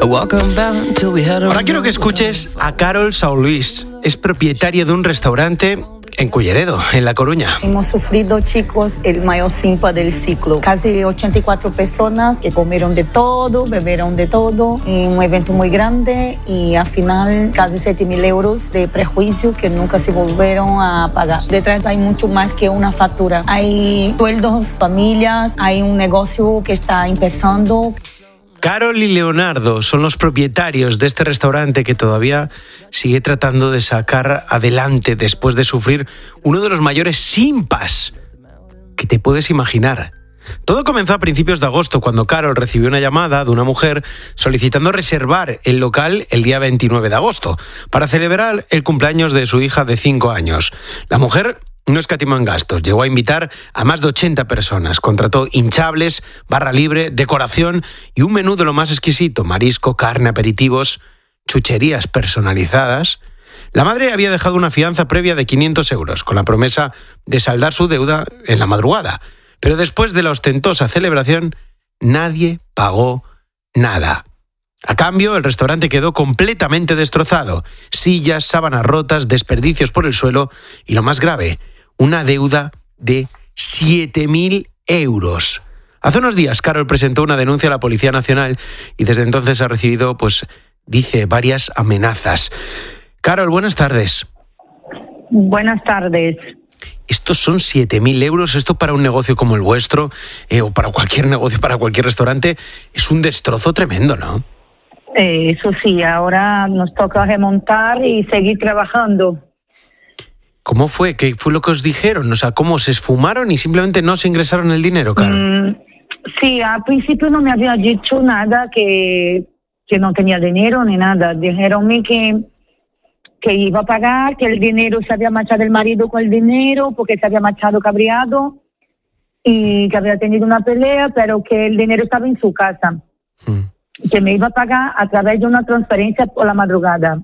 Ahora quiero que escuches a Carol Sauluís. Es propietaria de un restaurante en Culleredo, en La Coruña. Hemos sufrido, chicos, el mayor simpa del ciclo. Casi 84 personas que comieron de todo, bebieron de todo, en un evento muy grande y al final casi 7.000 euros de prejuicio que nunca se volvieron a pagar. Detrás hay mucho más que una factura. Hay sueldos, familias, hay un negocio que está empezando. Carol y Leonardo son los propietarios de este restaurante que todavía sigue tratando de sacar adelante después de sufrir uno de los mayores simpas que te puedes imaginar. Todo comenzó a principios de agosto, cuando Carol recibió una llamada de una mujer solicitando reservar el local el día 29 de agosto para celebrar el cumpleaños de su hija de 5 años. La mujer no escatimó en gastos, llegó a invitar a más de 80 personas, contrató hinchables, barra libre, decoración y un menú de lo más exquisito: marisco, carne, aperitivos, chucherías personalizadas. La madre había dejado una fianza previa de 500 euros, con la promesa de saldar su deuda en la madrugada. Pero después de la ostentosa celebración, nadie pagó nada. A cambio, el restaurante quedó completamente destrozado. Sillas, sábanas rotas, desperdicios por el suelo y, lo más grave, una deuda de 7.000 euros. Hace unos días, Carol presentó una denuncia a la Policía Nacional y desde entonces ha recibido, dice, varias amenazas. Carol, buenas tardes. Buenas tardes. Estos son 7.000 euros. Esto para un negocio como el vuestro, o para cualquier negocio, para cualquier restaurante, es un destrozo tremendo, ¿no? Eso sí, ahora nos toca remontar y seguir trabajando. ¿Cómo fue? ¿Qué fue lo que os dijeron? O sea, ¿cómo se esfumaron y simplemente no se ingresaron el dinero, Carol? Sí, al principio no me había dicho nada, que no tenía dinero ni nada. Dijeronme que iba a pagar, que el dinero se había marchado el marido con el dinero porque se había marchado cabreado y que había tenido una pelea, pero que el dinero estaba en su casa. Que me iba a pagar a través de una transferencia por la madrugada.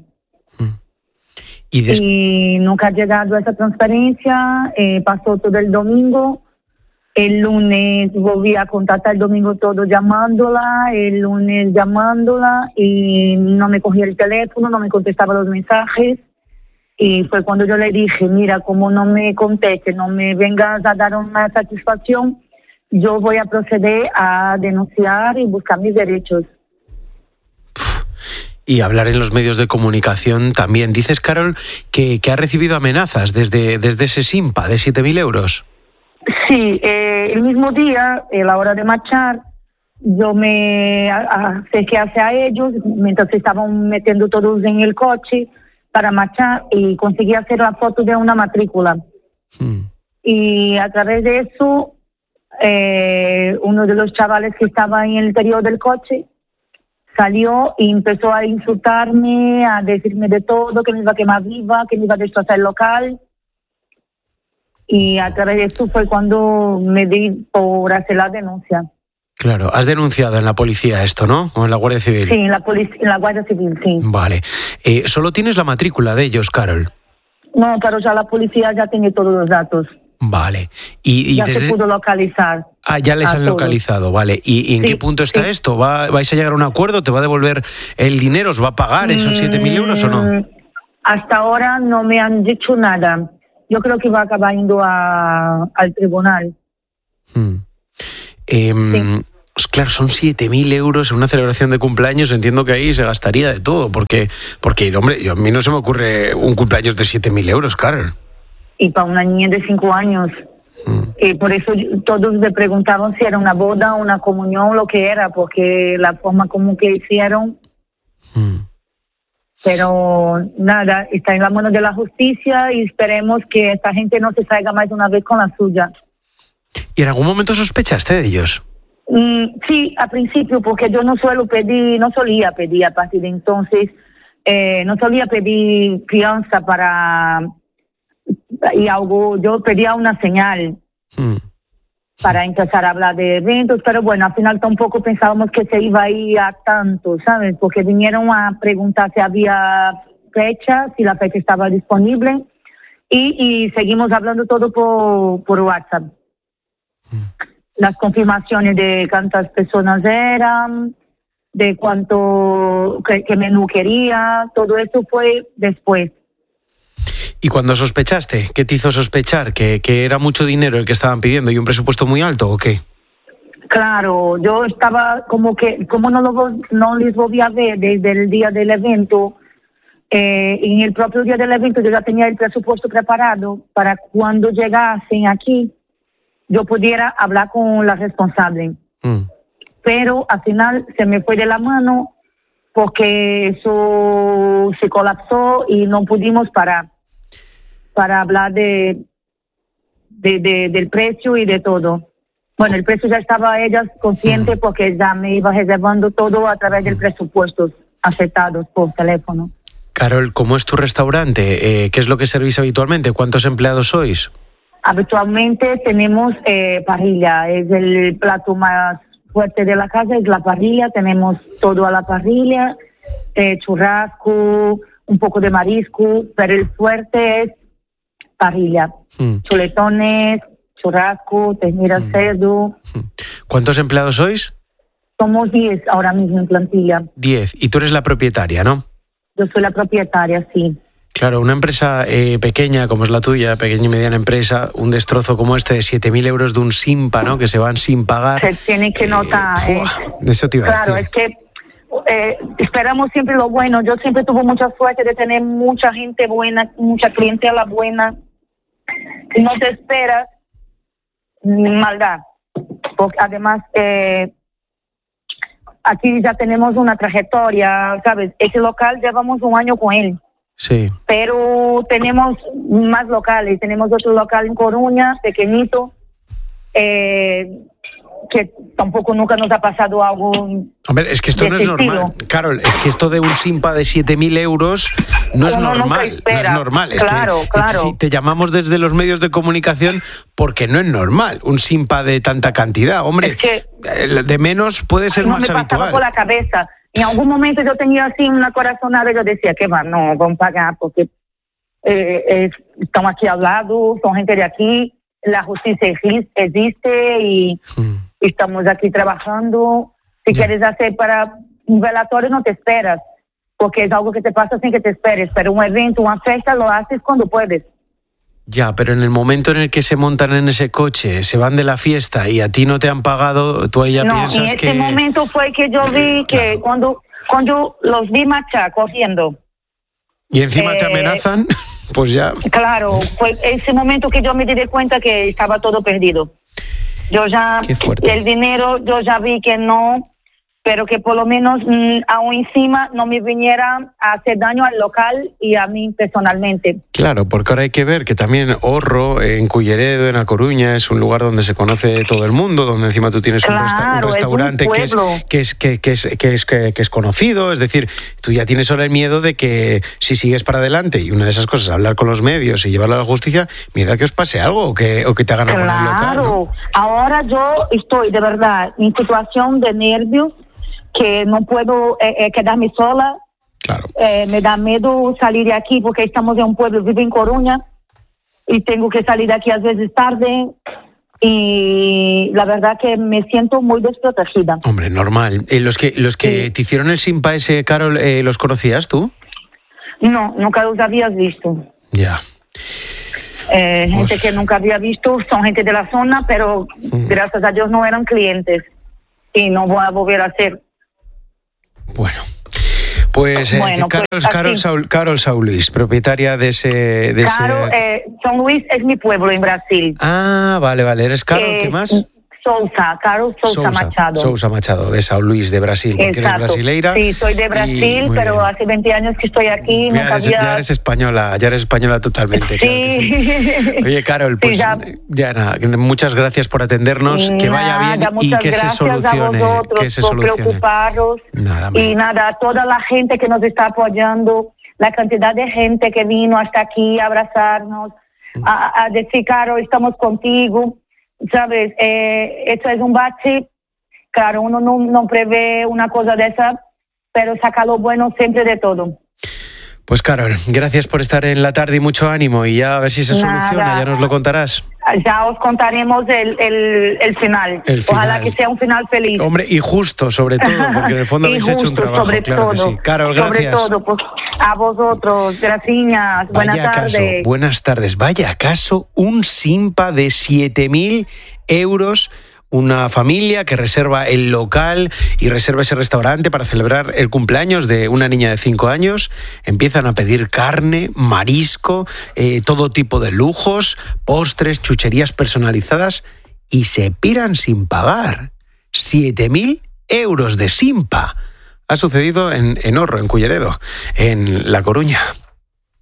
Y nunca ha llegado a esa transferencia. Pasó todo el domingo. El lunes volví a contactar el domingo todo llamándola, el lunes llamándola y no me cogía el teléfono, no me contestaba los mensajes. Y fue cuando yo le dije, mira, como no me conteste, no me vengas a dar una satisfacción, yo voy a proceder a denunciar y buscar mis derechos. Y hablar en los medios de comunicación también. Dices, Carol, que ha recibido amenazas desde ese simpa de 7.000 euros. Sí, el mismo día, a la hora de marchar, yo me acerqué hacia ellos mientras se estaban metiendo todos en el coche para marchar y conseguí hacer la foto de una matrícula. Y a través de eso, uno de los chavales que estaba en el interior del coche salió y empezó a insultarme, a decirme de todo, que me iba a quemar viva, que me iba a destrozar el local. Y a través de eso fue cuando me di por hacer la denuncia. Claro, has denunciado en la policía esto, ¿no? ¿O en la Guardia Civil? Sí, en la Guardia Civil, sí. Vale. ¿Solo tienes la matrícula de ellos, Carol? No, pero ya la policía ya tiene todos los datos. Vale. Y ya se pudo localizar. Ah, ya les han todos localizado, vale. ¿Y en qué punto está esto? ¿Vais a llegar a un acuerdo? ¿Te va a devolver el dinero? ¿Os va a pagar esos 7.000 euros o no? Hasta ahora no me han dicho nada. Yo creo que va a acabar yendo al tribunal. Pues claro, son 7.000 euros en una celebración de cumpleaños. Entiendo que ahí se gastaría de todo, porque hombre, a mí no se me ocurre un cumpleaños de 7.000 euros, Carol. Y para una niña de 5 años. Por eso todos me preguntaban si era una boda, una comunión, lo que era, porque la forma como que hicieron. Pero nada, está en la mano de la justicia y esperemos que esta gente no se salga más de una vez con la suya. ¿Y en algún momento sospechaste de ellos? Sí, al principio, porque yo no solía pedir a partir de entonces, no solía pedir fianza y algo, yo pedía una señal para empezar a hablar de eventos, pero bueno, al final tampoco pensábamos que se iba a ir a tanto, ¿sabes? Porque vinieron a preguntar si había fecha, si la fecha estaba disponible y seguimos hablando todo por WhatsApp. Las confirmaciones de cuántas personas eran, de cuánto, qué menú quería, todo eso fue después. ¿Y cuando sospechaste? ¿Qué te hizo sospechar? ¿Que era mucho dinero el que estaban pidiendo y un presupuesto muy alto o qué? Claro, yo estaba como no les volví a ver desde el día del evento. En el propio día del evento yo ya tenía el presupuesto preparado para cuando llegasen aquí yo pudiera hablar con la responsable. Pero al final se me fue de la mano porque eso se colapsó y no pudimos parar para hablar del precio y de todo. Bueno, el precio ya estaba ella consciente porque ya me iba reservando todo a través del presupuesto aceptados por teléfono. Carol, ¿cómo es tu restaurante? ¿Qué es lo que servís habitualmente? ¿Cuántos empleados sois? Habitualmente tenemos parrilla, es el plato más fuerte de la casa, es la parrilla, tenemos todo a la parrilla, churrasco, un poco de marisco, pero el fuerte es parrilla, chuletones, churrasco, ternera, cerdo. ¿Cuántos empleados sois? Somos 10 ahora mismo en plantilla. 10, y tú eres la propietaria, ¿no? Yo soy la propietaria, sí. Claro, una empresa pequeña como es la tuya, pequeña y mediana empresa, un destrozo como este de 7.000 euros de un SIMPA, ¿no? Que se van sin pagar. Se tiene que notar. Eso te iba a decir. Claro, es que esperamos siempre lo bueno. Yo siempre tuve mucha suerte de tener mucha gente buena, mucha clientela buena. No te esperas maldad. Porque además, aquí ya tenemos una trayectoria, ¿sabes? Ese local llevamos un año con él. Sí. Pero tenemos más locales. Tenemos otro local en Coruña, pequeñito, que tampoco nunca nos ha pasado algo. Hombre, es que esto no es normal. Carol, es que esto de un SIMPA de 7.000 euros no es normal. No es normal. Es claro. Si te llamamos desde los medios de comunicación porque no es normal un SIMPA de tanta cantidad. Hombre, es que de menos puede ser más habitual. No me pasaba por la cabeza. En algún momento yo tenía así una corazonada y yo decía que no, vamos a pagar porque están aquí al lado, son gente de aquí, la justicia existe y estamos aquí trabajando. Si quieres hacer para un velatorio no te esperas, porque es algo que te pasa sin que te esperes, pero un evento, una fiesta lo haces cuando puedes. Ya, pero en el momento en el que se montan en ese coche, se van de la fiesta y a ti no te han pagado, tú ahí ya piensas que... No, en ese momento fue que yo vi que cuando los vi marchar corriendo... Y encima te amenazan, pues ya... Claro, fue ese momento que yo me di cuenta que estaba todo perdido. Yo ya... Qué fuerte. El dinero, yo ya vi que no... pero que por lo menos aún encima no me viniera a hacer daño al local y a mí personalmente. Claro, porque ahora hay que ver que también Orro, en Culleredo, en A Coruña, es un lugar donde se conoce todo el mundo, donde encima tú tienes un restaurante que es conocido, es decir, tú ya tienes ahora el miedo de que si sigues para adelante y una de esas cosas, hablar con los medios y llevarlo a la justicia, miedo a que os pase algo o que te hagan algo en el local, ¿no? Ahora yo estoy de verdad en situación de nervios, que no puedo quedarme sola. Claro. Me da miedo salir de aquí porque estamos en un pueblo, vivo en Coruña y tengo que salir de aquí a veces tarde y la verdad que me siento muy desprotegida. Hombre, normal. Los que te hicieron el SIMPA ese, Carol, ¿los conocías tú? No, nunca los habías visto. Ya. Gente que nunca había visto, son gente de la zona, pero gracias a Dios no eran clientes y no voy a volver a ser. Bueno, pues Carol Sauluís, propietaria de ese... São Luís es mi pueblo en Brasil. Ah, vale, eres Carol, ¿qué más? Carol Sousa Machado, de São Luís, de Brasil, porque eres brasileira. Sí, soy de Brasil, pero hace 20 años que estoy aquí. Ya eres española totalmente. Sí. Claro que sí. Oye, Carol, pues ya nada, muchas gracias por atendernos, que vaya bien y que se solucione. Que se solucione. Por preocuparos. Nada, toda la gente que nos está apoyando, la cantidad de gente que vino hasta aquí a abrazarnos, a decir, Carol, estamos contigo. ¿Sabes? Esto es un bache. Claro, uno no prevé una cosa de esa, pero saca lo bueno siempre de todo. Pues Carol, gracias por estar en la tarde y mucho ánimo y ya a ver si se soluciona, ya nos lo contarás. Ya os contaremos el final. Ojalá que sea un final feliz. Hombre, y justo, sobre todo, porque en el fondo habéis hecho un trabajo, claro que sí. Carol, gracias. Sobre todo, pues, a vosotros, gracias. Buenas tardes. Buenas tardes. Vaya caso, un simpa de 7.000 euros. Una familia que reserva el local y reserva ese restaurante para celebrar el cumpleaños de una niña de 5 años. Empiezan a pedir carne, marisco, todo tipo de lujos, postres, chucherías personalizadas y se piran sin pagar. 7.000 euros de simpa. Ha sucedido en Orro, en Culleredo, en La Coruña.